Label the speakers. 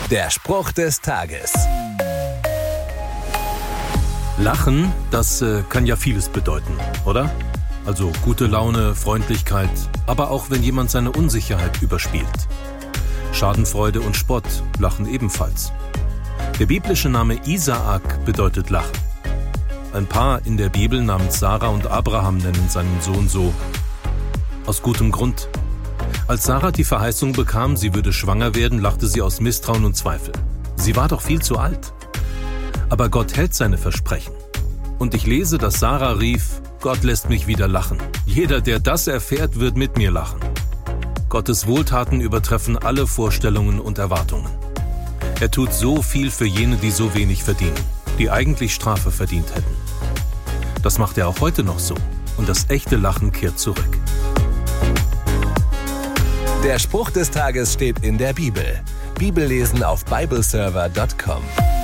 Speaker 1: Der Spruch des Tages.
Speaker 2: Lachen, das kann ja vieles bedeuten, oder? Also gute Laune, Freundlichkeit, aber auch wenn jemand seine Unsicherheit überspielt. Schadenfreude und Spott, Lachen ebenfalls. Der biblische Name Isaak bedeutet Lachen. Ein Paar in der Bibel namens Sarah und Abraham nennen seinen Sohn so. Aus gutem Grund. Als Sarah die Verheißung bekam, sie würde schwanger werden, lachte sie aus Misstrauen und Zweifel. Sie war doch viel zu alt. Aber Gott hält seine Versprechen. Und ich lese, dass Sarah rief, Gott lässt mich wieder lachen. Jeder, der das erfährt, wird mit mir lachen. Gottes Wohltaten übertreffen alle Vorstellungen und Erwartungen. Er tut so viel für jene, die so wenig verdienen, die eigentlich Strafe verdient hätten. Das macht er auch heute noch so. Und das echte Lachen kehrt zurück.
Speaker 1: Der Spruch des Tages steht in der Bibel. Bibellesen auf bibleserver.com.